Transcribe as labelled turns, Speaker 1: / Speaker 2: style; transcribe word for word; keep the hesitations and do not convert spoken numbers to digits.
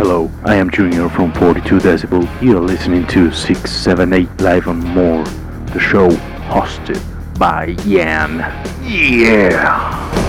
Speaker 1: Hello, I am Junior from forty-two Decibel. You're listening to six seven eight Live on More, the show hosted by Yan. Yeah!